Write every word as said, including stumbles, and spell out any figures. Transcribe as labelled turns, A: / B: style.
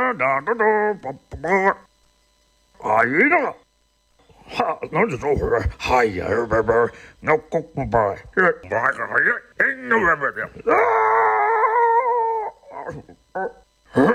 A: だだだパッパパ。あ、いいな。は、なんでそうこれ。はい、やるべべ。なここばい。え、ばいかはい。えんのべべで。ああ。